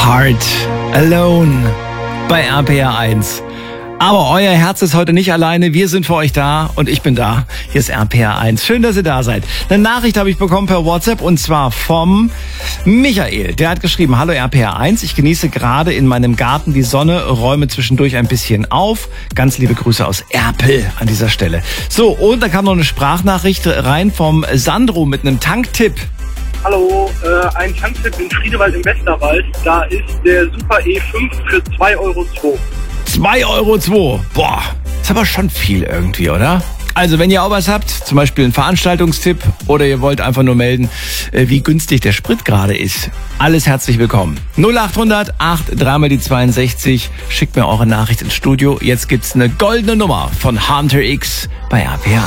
Heart Alone bei RPR 1. Aber euer Herz ist heute nicht alleine. Wir sind für euch da und ich bin da. Hier ist RPR 1. Schön, dass ihr da seid. Eine Nachricht habe ich bekommen per WhatsApp und zwar vom Michael. Der hat geschrieben: Hallo RPR 1. Ich genieße gerade in meinem Garten die Sonne, räume zwischendurch ein bisschen auf. Ganz liebe Grüße aus Erpel an dieser Stelle. So, und da kam noch eine Sprachnachricht rein vom Sandro mit einem Tanktipp. Hallo, ein Tanktipp in Friedewald im Westerwald. Da ist der Super E5 für 2,02 Euro. 2,02 Euro. Boah, ist aber schon viel irgendwie, oder? Also, wenn ihr auch was habt, zum Beispiel einen Veranstaltungstipp oder ihr wollt einfach nur melden, wie günstig der Sprit gerade ist, alles herzlich willkommen. 0800 83 mal die 62. Schickt mir eure Nachricht ins Studio. Jetzt gibt's eine goldene Nummer von Hunter X bei RPR.